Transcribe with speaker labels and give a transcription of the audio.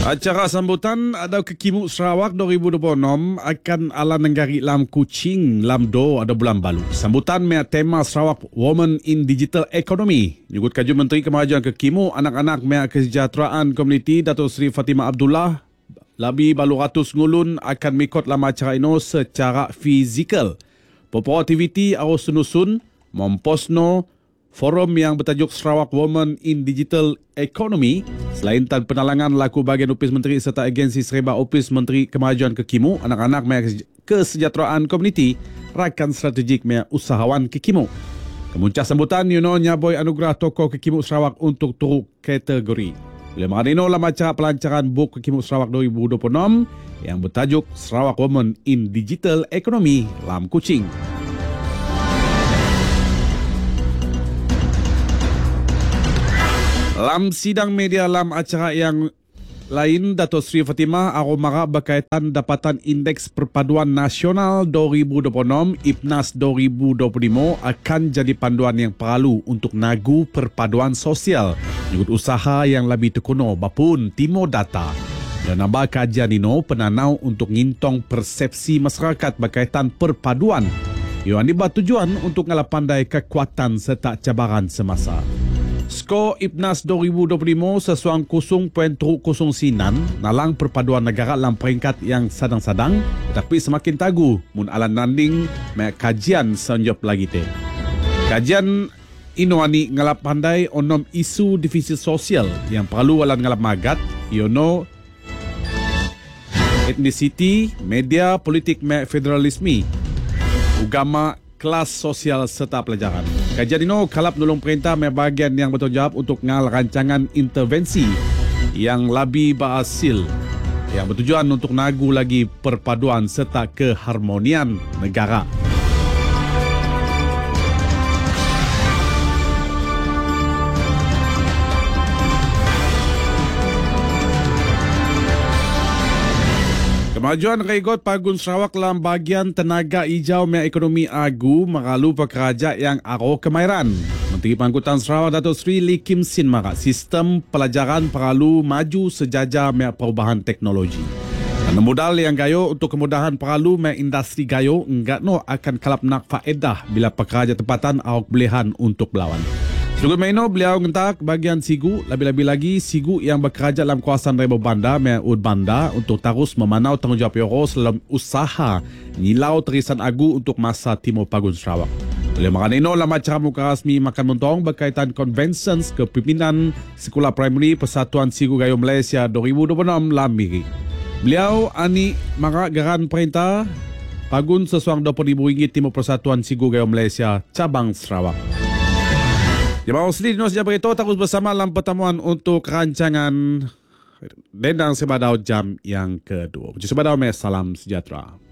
Speaker 1: Acara sambutan Adau Kekimu Sarawak 2026 akan ala nenggari lam Kuching lam do ada bulan balu. Sambutan mea tema Sarawak Women in Digital Economy. Nyugut Kaju Menteri Kemajuan Kekimu Anak-anak mea Kesejahteraan Komuniti Datuk Seri Fatimah Abdullah labi balu ratus ngulun akan mikot lam acara ino secara fizikal. Popo aktiviti arus sunusun memposno forum yang bertajuk Sarawak Women in Digital Economy selain tan penalangan laku bahagian Opis Menteri serta agensi serba Opis Menteri Kemajuan Kekimu Anak-anak mea Kesejahteraan Komuniti rakan strategik mea usahawan Kekimu. Kemuncak sambutan Yuno Nyaboy anugerah tokoh Kekimu Sarawak untuk turut kategori. Oleh mengenai dalam acara pelancaran Buk Kekimu Sarawak 2026 yang bertajuk Sarawak Women in Digital Economy lam Kuching. Lam sidang media lam acara yang lain, Datuk Seri Fatimah Aromara berkaitan dapatan Indeks Perpaduan Nasional 2026 IPNAS 2025 akan jadi panduan yang perlu untuk nagu perpaduan sosial. Nyugut usaha yang lebih terkuno bapun timo data. Dan nambah kajian ini penanau untuk ngintong persepsi masyarakat berkaitan perpaduan. Yang ini bertujuan untuk ngalah pandai kekuatan serta cabaran semasa. Skor IPNAS 2025 sesuang 0.09 nalang perpaduan negara dalam peringkat yang sadang-sadang tetapi semakin tagu mun alan nanding me kajian sanjop lagi te. Kajian inoani ngalap pandai onom isu divisi sosial yang perlu alan ngalap magat iono etnisiti, media, politik me federalisme, agama, kelas sosial serta pelajaran. Kajian ini kalap nolong perintah bahagian yang bertanggungjawab untuk ngal rancangan intervensi yang lebih berhasil yang bertujuan untuk nagu lagi perpaduan serta keharmonian negara. Kemajuan regot Pagun Sarawak dalam bahagian tenaga hijau mea ekonomi agu mengalu pekerja yang aro kemahiran. Menteri Pangkutan Sarawak Datuk Seri Lee Kim Sin marak sistem pelajaran perlu maju sejajar mea perubahan teknologi. Dan modal yang gayo untuk kemudahan perlu mea industri gayo enggak no akan kalap nak faedah bila pekerja tempatan awak belihan untuk belawan. Juga maino beliau ngentak bagian Sigu, lebih-lebih lagi Sigu yang bekerja dalam kawasan Rebo Banda, Ud Banda untuk terus memanau tanggungjawab Eros dalam usaha nyilau terisan agu untuk masa Timur Pagun Sarawak. Oleh mengenai ini, dalam acara muka rasmi makan mentong berkaitan Conventions Kepimpinan Sekolah Primary Persatuan Sigu Gayo Malaysia 2026 Lambiri. Beliau ani marak geran perintah Pagun sesuang RM20,000 Timur Persatuan Sigu Gayo Malaysia Cabang Sarawak. Jemaah Osli Dinos Jabarito terus bersama dalam pertemuan untuk rancangan Dendang Sebadau jam yang kedua. Puji Sebadau, salam sejahtera.